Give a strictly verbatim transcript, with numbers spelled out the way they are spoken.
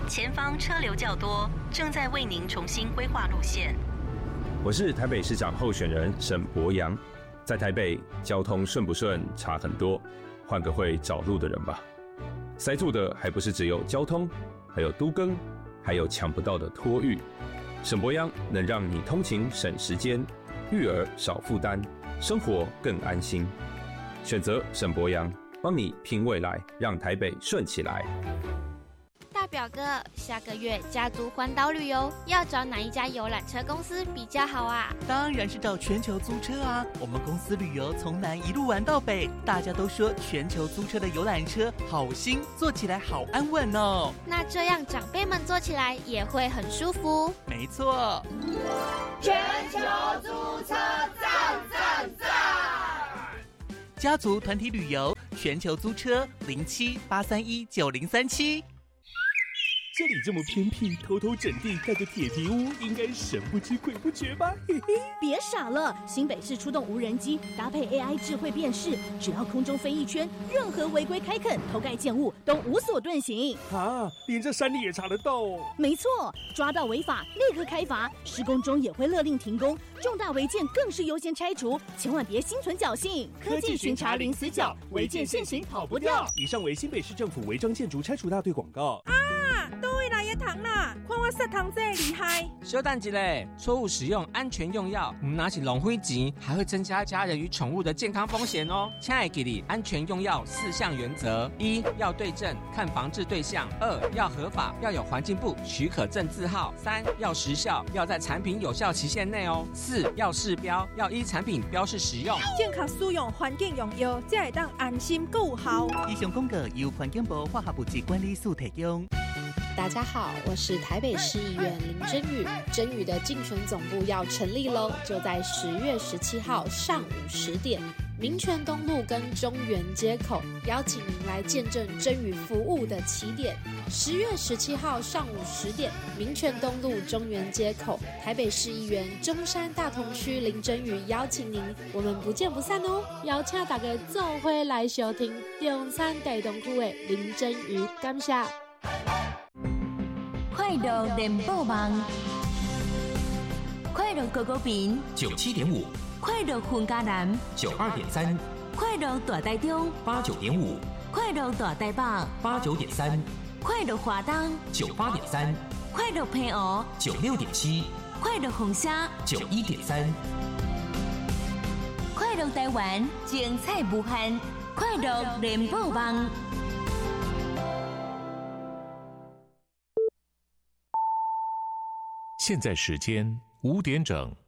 前方车流较多，正在为您重新规划路线。 我是台北市长候选人沈伯洋，在台北交通顺不顺差很多，换个会找路的人吧。塞住的还不是只有交通，还有都更，还有抢不到的托育。沈伯洋能让你通勤省时间，育儿少负担，生活更安心。选择沈伯洋，帮你拼未来，让台北顺起来。 大表哥，下个月家族环岛旅游要找哪一家游览车公司比较好啊？ 当然是找全球租车啊！我们公司旅游从南一路玩到北，大家都说全球租车的游览车好新，坐起来好安稳哦。 那这样长辈们坐起来也会很舒服。 没错， 全球租车赞赞赞！ 家族团体旅游，全球租车零七八三一九零三七。 这里这么偏僻，偷偷整地盖个铁皮屋，应该神不知鬼不觉吧？嘿嘿， 别傻了！新北市出动无人机，搭配 A I 智慧辨识，只要空中飞一圈，任何违规开垦、偷盖建物都无所遁形。 啊，连这山里也查得到哦！ 没错，抓到违法立刻开罚，施工中也会勒令停工，重大违建更是优先拆除，千万别心存侥幸。 科技巡查零死角，违建现行跑不掉。以上为新北市政府违章建筑拆除大队广告。 啊！倒位来的糖啦，看我杀糖这厉害！ 稍等一下，错误使用安全用药，唔拿起浪费钱，还会增加家人与宠物的健康风险哦。亲爱的你，安全用药四项原则：一要对症，看防治对象；二要合法，要有环境部许可证字号；三要时效，要在产品有效期限内哦；四要试标，要依产品标示使用。 正确使用环境用药，才会当安心够效。 以上广告由环境部化学部及管理署提供。 大家好，我是台北市议员林真宇。真宇的竞选总部要成立喽，就在十月十七号上午十点，民权东路跟中原街口，邀请您来见证真宇服务的起点。十月十七号上午十点，民权东路中原街口，台北市议员中山大同区林真宇邀请您，我们不见不散哦！邀请大家做伙来收听中山大同区的林真宇，感谢。 快乐联播网，快乐高高屏九七点五， 快乐混家南九二点三， 快乐大台中八九点五， 快乐大台北八九点三， 快乐华东九八点三， 快乐澎湖九六点七， 快乐凤山九一点三， 快乐台湾精彩无限，快乐联播网。 现在时间五点整。